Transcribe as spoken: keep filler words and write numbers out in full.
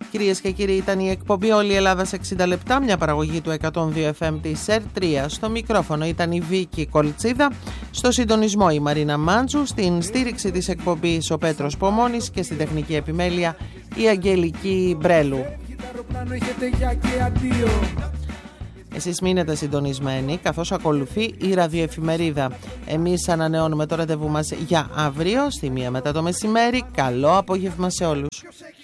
Κυρίες και κύριοι, ήταν η εκπομπή Όλη η Ελλάδα σε εξήντα λεπτά, μια παραγωγή του εκατόν δύο εφ εμ της ΕΡ τρία. Στο μικρόφωνο ήταν η Βίκη Κολτσίδα, στο συντονισμό η Μαρίνα Μάντζου, στην στήριξη της εκπομπής ο Πέτρος Πομώνης και στην τεχνική επιμέλεια η Αγγελική Μπρέλου. Εσείς μείνετε συντονισμένοι καθώς ακολουθεί η ραδιοεφημερίδα. Εμείς ανανεώνουμε το ραντεβού μας για αύριο στη μία μετά το μεσημέρι. Καλό απόγευμα σε όλους.